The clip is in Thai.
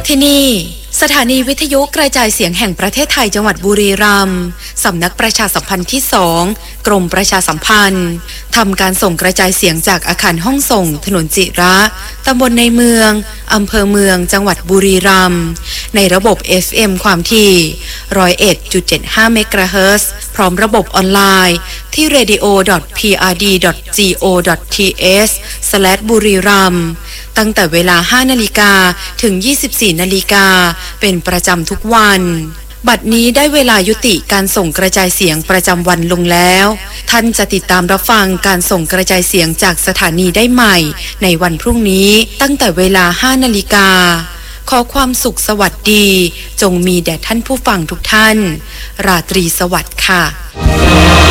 ที่นี่สถานีวิทยุกระจายเสียงแห่งประเทศไทยจังหวัดบุรีรัมย์สำนักประชาสัมพันธ์ที่2กรมประชาสัมพันธ์ทำการส่งกระจายเสียงจากอาคารห้องส่งถนนจิระตำบลในเมืองอำเภอเมืองจังหวัดบุรีรัมย์ในระบบ FM ความถี่ 101.75 เมกะเฮิรตซ์พร้อมระบบออนไลน์ที่ radio.prd.go.th/buriram ตั้งแต่เวลา 5 นาฬิกาถึง 24 นาฬิกาเป็นประจำทุกวันบัดนี้ได้เวลายุติการส่งกระจายเสียงประจำวันลงแล้วท่านจะติดตามรับฟังการส่งกระจายเสียงจากสถานีได้ใหม่ในวันพรุ่งนี้ตั้งแต่เวลา 5 นาฬิกาขอความสุขสวัสดีจงมีแด่ท่านผู้ฟังทุกท่านราตรีสวัสดิ์ค่ะ